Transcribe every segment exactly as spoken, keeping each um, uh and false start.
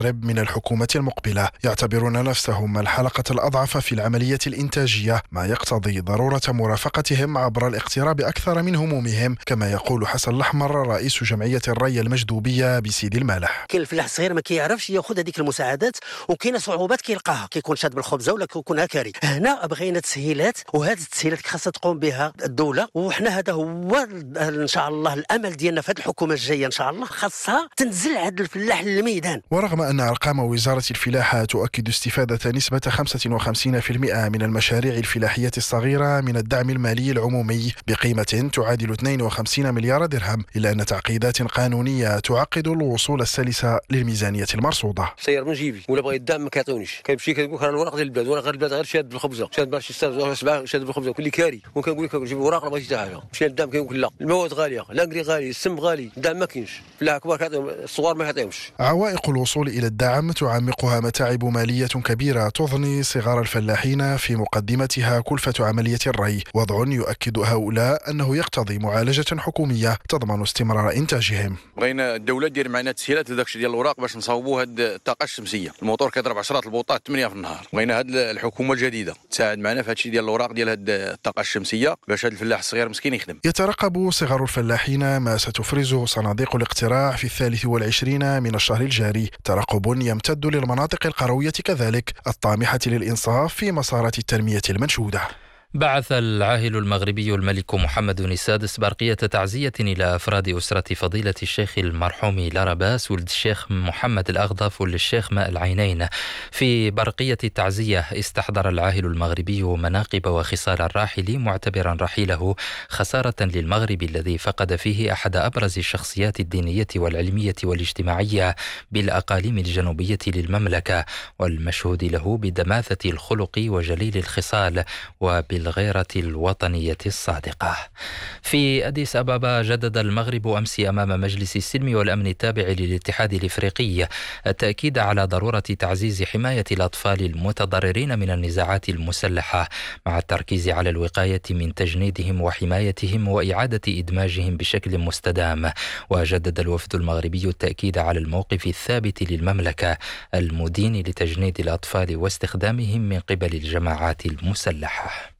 من الحكومة المقبلة. يعتبرون نفسهم الحلقة الأضعف في العملية الإنتاجية، ما يقتضي ضرورة مرافقتهم عبر الاقتراب أكثر من همومهم، كما يقول حسن الأحمر رئيس جمعية الري المجدوبية بسيدي المالح. كاين الفلاح الصغير ما كيعرفش ياخذ هذيك المساعدات، وكاينه صعوبات كيلقاها، كيكون شاد بالخبزه ولا كيكون هكاري. هنا بغينا تسهيلات، وهذه التسهيلات خاصها تقوم بها الدوله، وحنا هذا هو ان شاء الله الامل ديالنا في هذه الحكومه الجايه. ان شاء الله خاصها تنزل هذا الفلاح للميدان. ورغم ان ارقام وزاره الفلاحه تؤكد استفاده نسبه خمسة وخمسين بالمئة من المشاريع الفلاحيه الصغيره من الدعم المالي العمومي بقيمه تعادل اثنين وخمسين مليار درهم، الا ان تعقيدات قانونيه تعقد الوصول السلس للميزانيه المرصوده. سير من جيبي ولا بغيت الدعم ما كيعطيونيش، كنمشي كنقول لك الوراق ديال البلاد، ورق البلاد غير شاد بالخبزه، شاد باش يستافد سبعه شاد بالخبزه كل كاري، وكنقول لك نجيب وراق ما بغيتش حتى حاجه. مشي الدعم كيقول لا، المواد غاليه، الانكري غالي، السم غالي، الدعم ما كاينش. الفلاح كبار كيعطيهم، الصغار ما كيعطيهمش. عوائق الوصول الى الدعم تعمقها متاعب ماليه كبيره تضني صغار الفلاحين، في مقدمتها كلفه عمليه الري، وضع يؤكد هؤلاء انه يقتضي معالجه حكوميه تضمن استمرار انتاجهم. بغينا الدوله دير معنا تسهيلات لداكشي ديال الوراق باش نصاوبوا هاد الطاقه الشمسيه. الموتور كيضرب عشرات البوطات ثمانية في النهار. بغينا هاد الحكومه الجديده تساعد معنا في هادشي ديال الوراق ديال هاد الطاقه الشمسيه باش هاد الفلاح الصغير مسكين يخدم. يترقب صغار الفلاحين ما ستفرزه صناديق الاقتراع في الثالث والعشرين من الشهر الجاري، ترقب يمتد للمناطق القرويه كذلك الطامحه للانصاف في مسارات التنميه المنشوده. بعث العاهل المغربي الملك محمد السادس برقية تعزية إلى أفراد أسرة فضيلة الشيخ المرحوم لارباس ولد الشيخ محمد الأغضف والشيخ ماء العينين. في برقية التعزية استحضر العاهل المغربي مناقب وخصال الراحل، معتبرا رحيله خسارة للمغرب الذي فقد فيه أحد أبرز الشخصيات الدينية والعلمية والاجتماعية بالأقاليم الجنوبية للمملكة، والمشهود له بدماثة الخلق وجليل الخصال وبال الغيرة الوطنية الصادقة. في أديس أبابا جدد المغرب أمس أمام مجلس السلم والأمن التابع للاتحاد الإفريقي التأكيد على ضرورة تعزيز حماية الأطفال المتضررين من النزاعات المسلحة، مع التركيز على الوقاية من تجنيدهم وحمايتهم وإعادة إدماجهم بشكل مستدام. وجدد الوفد المغربي التأكيد على الموقف الثابت للمملكة المدين لتجنيد الأطفال واستخدامهم من قبل الجماعات المسلحة.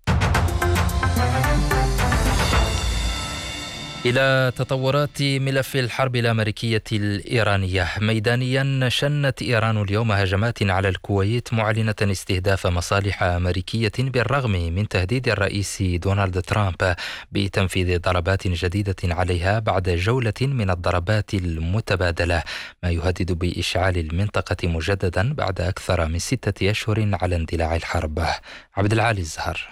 إلى تطورات ملف الحرب الأمريكية الإيرانية. ميدانيا، شنت إيران اليوم هجمات على الكويت معلنة استهداف مصالح أمريكية بالرغم من تهديد الرئيس دونالد ترامب بتنفيذ ضربات جديدة عليها بعد جولة من الضربات المتبادلة، ما يهدد بإشعال المنطقة مجددا بعد أكثر من ستة أشهر على اندلاع الحرب. عبد العالي الزهر.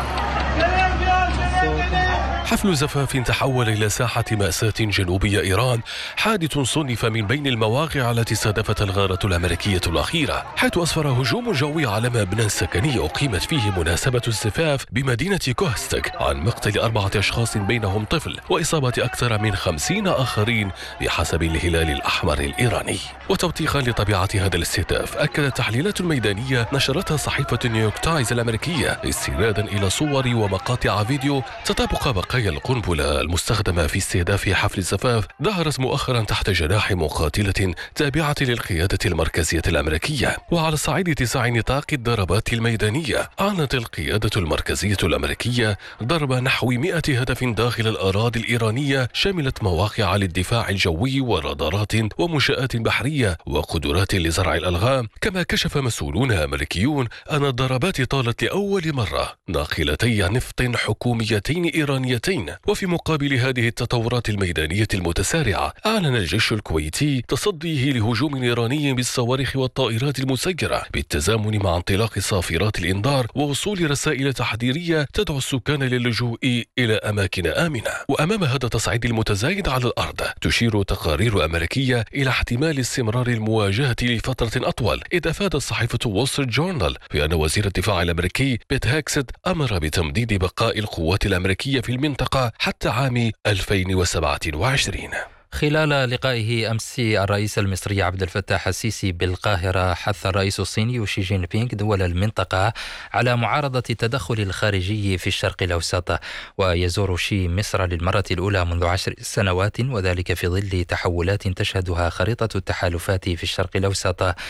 حفل زفاف تحول إلى ساحة مأساة جنوبية إيران، حادث صنف من بين المواقع التي استهدفت الغارة الأمريكية الأخيرة، حيث أسفر هجوم جوي على مبنى سكني أقيمت فيه مناسبة الزفاف بمدينة كوهستك عن مقتل أربعة أشخاص بينهم طفل وإصابة أكثر من خمسين آخرين بحسب الهلال الأحمر الإيراني. وتوثيقا لطبيعة هذا الاستهداف، أكدت تحليلات ميدانية نشرتها صحيفة نيويورك تايمز الأمريكية استنادا إلى صور ومقاطع فيديو تطابق بقايا القنبلة المستخدمة في استهداف حفل الزفاف ظهرت مؤخرا تحت جناح مقاتلة تابعة للقيادة المركزية الأمريكية. وعلى صعيد اتساع نطاق الضربات الميدانية، أعلنت القيادة المركزية الأمريكية ضرب نحو مئة هدف داخل الأراضي الإيرانية، شملت مواقع للدفاع الجوي ورادارات ومنشآت بحرية وقدرات لزرع الألغام. كما كشف مسؤولون أمريكيون أن الضربات طالت لأول مرة ناقلتي نفط حكوميتين إيرانيتين. وفي مقابل هذه التطورات الميدانية المتسارعة، أعلن الجيش الكويتي تصديه لهجوم إيراني بالصواريخ والطائرات المسيرة بالتزامن مع انطلاق صافرات الإنذار ووصول رسائل تحذيرية تدعو السكان للجوء إلى أماكن آمنة. وأمام هذا التصعيد المتزايد على الأرض، تشير تقارير أمريكية إلى احتمال استمرار المواجهة لفترة أطول، إذ أفادت صحيفة وول ستريت جورنال بأن وزير الدفاع الأمريكي بيت هاكسد أمر بتمديد بقاء القوات الأمريكية في المنطقة حتى عام ألفين وسبعة وعشرين. خلال لقائه أمس الرئيس المصري عبد الفتاح السيسي بالقاهرة، حث الرئيس الصيني شي جين بينغ دول المنطقة على معارضة التدخل الخارجي في الشرق الأوسط. ويزور شي مصر للمرة الأولى منذ عشر سنوات، وذلك في ظل تحولات تشهدها خريطة التحالفات في الشرق الأوسط